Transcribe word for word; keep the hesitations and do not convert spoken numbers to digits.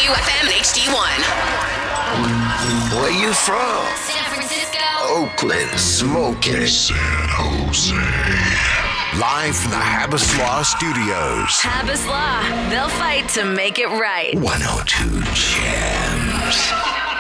Q F M and H D one. Where you from? San Francisco. Oakland, smoking. San Jose. Live from the Habas Law Studios. Habas Law. They'll fight to make it right. one oh two Jams.